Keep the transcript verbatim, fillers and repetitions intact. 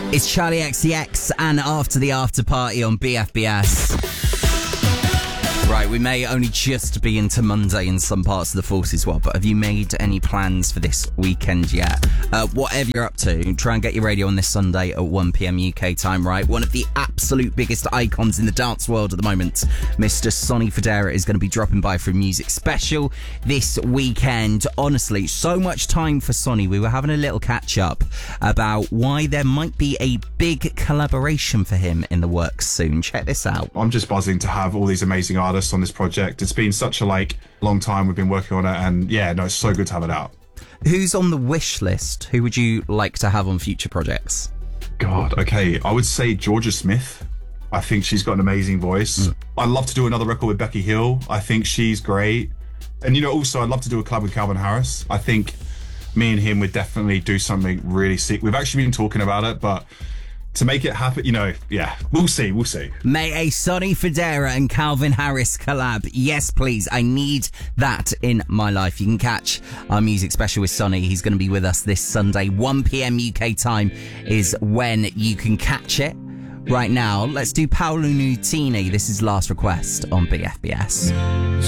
It's Charlie X C X and After the After Party on B F B S. Right, we may only just be into Monday in some parts of the forces world, but have you made any plans for this weekend yet? Uh, whatever you're up to, try and get your radio on this Sunday at one p.m. U K time, right? One of the absolute biggest icons in the dance world at the moment, Mister Sonny Fodera, is going to be dropping by for a music special this weekend. Honestly, so much time for Sonny. We were having a little catch-up about why there might be a big collaboration for him in the works soon. Check this out. I'm just buzzing to have all these amazing artists on this project. It's been such a like long time we've been working on it, and yeah, no, it's so good to have it out. Who's on the wish list? Who would you like to have on future projects? God, okay, I would say Georgia Smith. I think she's got an amazing voice. Mm. I'd love to do another record with Becky Hill. I think she's great. And you know, also I'd love to do a collab with Calvin Harris. I think me and him would definitely do something really sick. We've actually been talking about it, but to make it happen, you know, yeah, we'll see, we'll see. May a Sonny Fodera and Calvin Harris collab. Yes, please. I need that in my life. You can catch our music special with Sonny. He's going to be with us this Sunday. one p.m. U K time is when you can catch it. Right now, let's do Paolo Nutini. This is Last Request on B F B S.